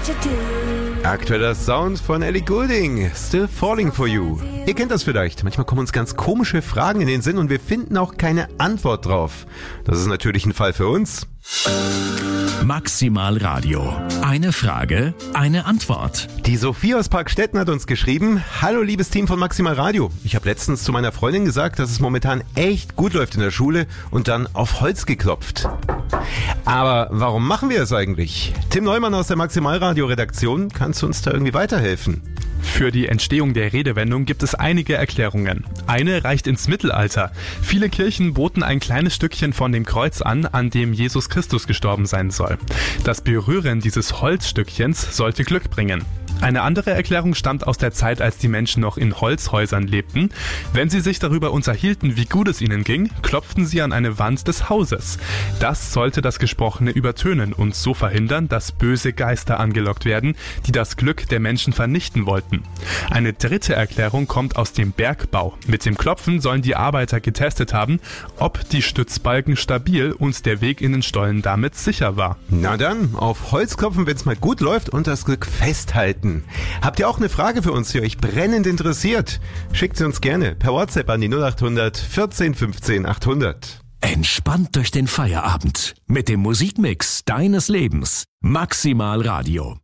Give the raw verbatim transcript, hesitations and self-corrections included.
Aktueller Sound von Ellie Goulding, Still Falling for You. Ihr kennt das vielleicht. Manchmal kommen uns ganz komische Fragen in den Sinn und wir finden auch keine Antwort drauf. Das ist natürlich ein Fall für uns. Maximal Radio. Eine Frage, eine Antwort. Die Sophie aus Parkstetten hat uns geschrieben: Hallo liebes Team von Maximal Radio. Ich habe letztens zu meiner Freundin gesagt, dass es momentan echt gut läuft in der Schule und dann auf Holz geklopft. Aber warum machen wir es eigentlich? Tim Neumann aus der Maximal Radio Redaktion, kannst du uns da irgendwie weiterhelfen? Für die Entstehung der Redewendung gibt es einige Erklärungen. Eine reicht ins Mittelalter. Viele Kirchen boten ein kleines Stückchen von dem Kreuz an, an dem Jesus Christus gestorben sein soll. Das Berühren dieses Holzstückchens sollte Glück bringen. Eine andere Erklärung stammt aus der Zeit, als die Menschen noch in Holzhäusern lebten. Wenn sie sich darüber unterhielten, wie gut es ihnen ging, klopften sie an eine Wand des Hauses. Das sollte das Gesprochene übertönen und so verhindern, dass böse Geister angelockt werden, die das Glück der Menschen vernichten wollten. Eine dritte Erklärung kommt aus dem Bergbau. Mit dem Klopfen sollen die Arbeiter getestet haben, ob die Stützbalken stabil und der Weg in den Stollen damit sicher war. Na dann, auf Holz klopfen, wenn es mal gut läuft und das Glück festhalten. Habt ihr auch eine Frage für uns, die euch brennend interessiert? Schickt sie uns gerne per WhatsApp an die null acht hundert vierzehn fünfzehn achthundert. Entspannt durch den Feierabend mit dem Musikmix deines Lebens. Maximal Radio.